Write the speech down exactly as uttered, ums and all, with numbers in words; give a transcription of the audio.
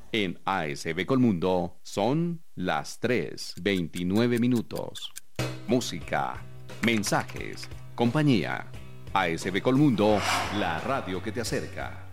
En A S B Colmundo son las tres veintinueve minutos. Música, mensajes, compañía. A S B Colmundo, la radio que te acerca.